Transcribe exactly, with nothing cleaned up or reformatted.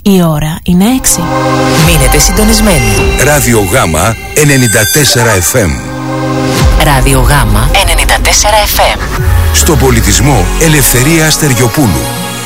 Η ώρα είναι έξι. Μείνετε συντονισμένοι. Ράδιο Γάμα ενενήντα τέσσερα εφ εμ. Ράδιο Γάμα ενενήντα τέσσερα εφ εμ. Στο πολιτισμό Ελευθερία Στεριοπούλου.